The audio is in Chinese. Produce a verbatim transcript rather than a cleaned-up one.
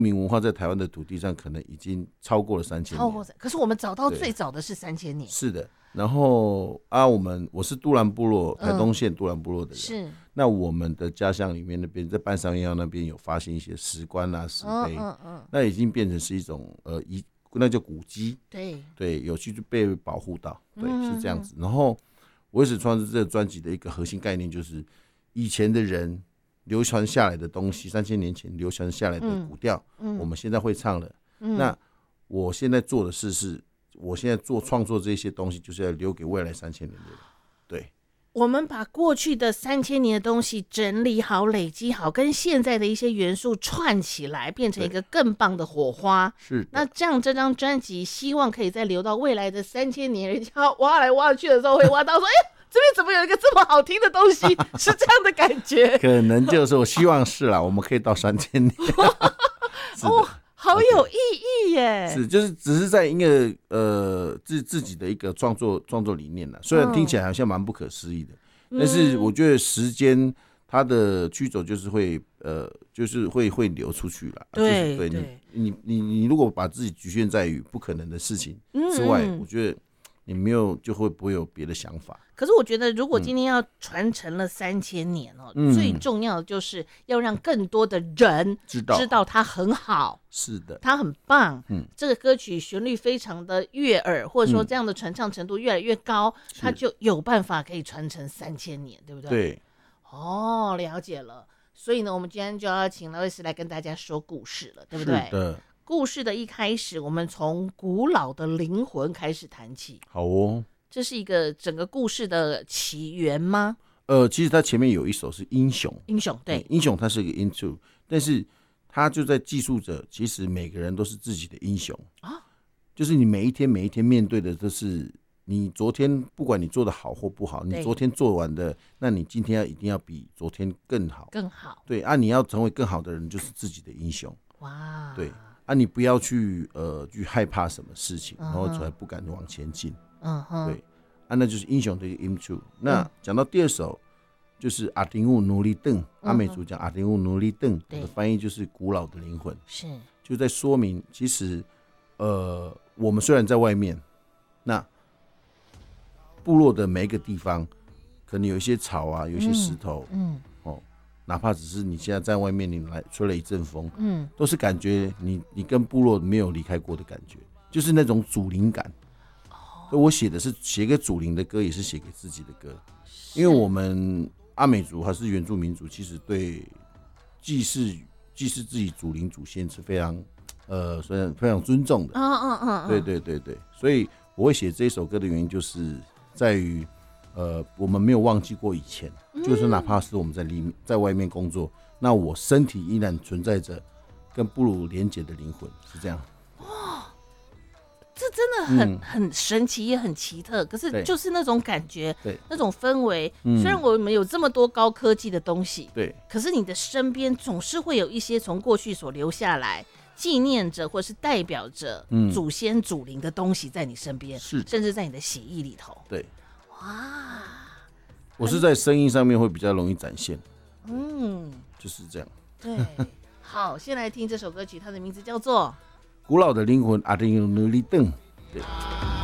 民文化在台湾的土地上可能已经超过了三千年， 超过，可是我们找到最早的是三千年。 是的，然后啊，我们我是都兰部落，台东县都兰部落的人， 是。 那我们的家乡里面那边，在半山腰那边有发现一些石棺啊、石碑， 嗯嗯嗯， 那已经变成是一种呃遗，那叫古迹， 对对，有去被保护到，对， 嗯是这样子。然后我一直创作这个专辑的一个核心概念就是，以前的人流传下来的东西，三千年前流传下来的古调，嗯、我们现在会唱了。嗯、那我现在做的事是，我现在做创作这些东西，就是要留给未来三千年的人。对， 我们把过去的三千年的东西整理好、累积好，跟现在的一些元素串起来，变成一个更棒的火花。 是， 那这样这张专辑，希望可以再留到未来的三千年，人家挖来挖去的时候，会挖到说，哎。这边怎么有一个这么好听的东西？是这样的感觉， 可能就是我希望是啦，我们可以到三千年。 哦，好有意义耶！ 是，就是只是在一个呃自自己的一个创作创作理念啦，虽然听起来好像蛮不可思议的，嗯、但是我觉得时间它的驱走就是会呃就是会会流出去啦。 对、 就是、对对你你你你如果把自己局限在于不可能的事情之外，嗯嗯我觉得。你没有就会不会有别的想法。 可是我觉得，如果今天要传承了三千年哦，嗯、最重要的就是要让更多的人知道知道它很好， 是的， 它很棒。嗯，这个歌曲旋律非常的悦耳，或者说这样的传唱程度越来越高，嗯、它就有办法可以传承三千年，对不对？ 对。 哦，了解了。所以呢，我们今天就要请劳瑞斯来跟大家说故事了，对不对？ 是的。 故事的一开始，我们从古老的灵魂开始谈起。 好哦， 这是一个整个故事的起源吗？ 呃，其实它前面有一首是英雄， 英雄对， 英雄它是一个 into， 但是他就在记述着，其实每个人都是自己的英雄啊，就是你每一天每一天面对的都是你昨天，不管你做的好或不好，你昨天做完的，那你今天要一定要比昨天更好， 更好。 对啊，你要成为更好的人，就是自己的英雄。哇，对。啊，你不要去呃去害怕什么事情，然后才不敢往前进。嗯哼，对，啊，那就是英雄的一个 intro。那讲到第二首，就是阿丁乌努力邓，阿美族讲阿丁乌努力邓的翻译就是古老的灵魂， 是就在说明，其实呃，我们虽然在外面，那部落的每一个地方，可能有一些草啊，有一些石头，嗯。嗯哪怕只是你现在在外面，你来吹了一阵风，嗯，都是感觉你你跟部落没有离开过的感觉，就是那种祖灵感。哦，所以我写的是写给祖灵的歌，也是写给自己的歌，因为我们阿美族还是原住民族，其实对祭祀祭祀自己祖灵祖先是非常呃，虽然非常尊重的。嗯嗯嗯，对对对对，所以我会写这首歌的原因，就是在于。呃，我们没有忘记过以前，嗯、就是哪怕是我们在里面在外面工作，那我身体依然存在着跟部落连结的灵魂，是这样。 哇，这真的很、嗯、很神奇，也很奇特。可是就是那种感觉，对那种氛围、嗯。虽然我们有这么多高科技的东西，对，可是你的身边总是会有一些从过去所留下来。纪念着或是代表着祖先祖灵的东西在你身边，是、嗯、甚至在你的血液里头。 对。哇，我是在声音上面会比较容易展现，嗯，就是这样。 对，好，先来听这首歌曲，它的名字叫做《 古老的灵魂》阿丁努力邓。对。